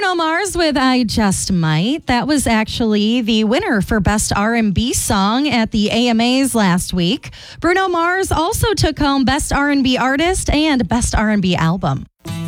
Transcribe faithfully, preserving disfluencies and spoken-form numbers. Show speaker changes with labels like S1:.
S1: Bruno Mars with I Just Might. That was actually the winner for Best R and B Song at the A M As last week. Bruno Mars also took home Best R and B Artist and Best R and B Album.